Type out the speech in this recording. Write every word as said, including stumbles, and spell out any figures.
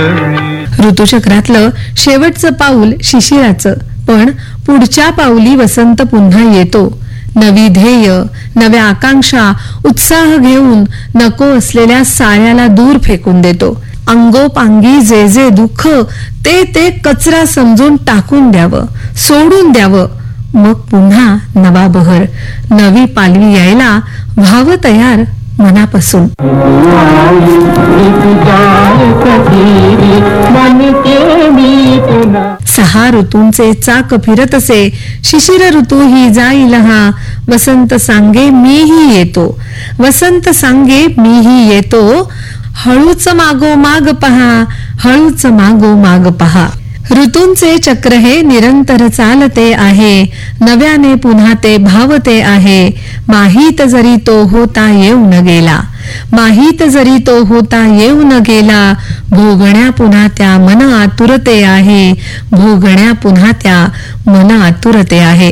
ऋतुचक्रातलं शेवटचं पाऊल शिशिराचं, पण पुढच्या पाऊली वसंत पुन्हा येतो. नवी ध्येय, नव्या आकांक्षा, उत्साह घेऊन नको असलेल्या साऱ्याला दूर फेकून देतो. अंगोपांगी जे जे दुःख ते ते कचरा समजून टाकून द्यावं, सोडून द्यावं. मग पुन्हा नवा बहर, नवी पालवी यायला व्हावं तयार मनापासून. सहा ऋतूंचे चाक फिरत असे, शिशिर ऋतू ही जाईल हा. वसंत सांगे मीही येतो, वसंत सांगे मीही येतो. हळूच मागो माग पहा, हळूच मागो माग पहा. ऋतूंचे चक्र हे निरंतर चालते आहे, नव्याने पुन्हा ते भावते आहे. माहीत जरी तो होता येऊन गेला, माहीत जरी तो होता येऊन गेला. भोगण्या पुन्हा त्या मन आतुरते आहे, भोगण्या पुन्हा त्या मन आतुरते आहे.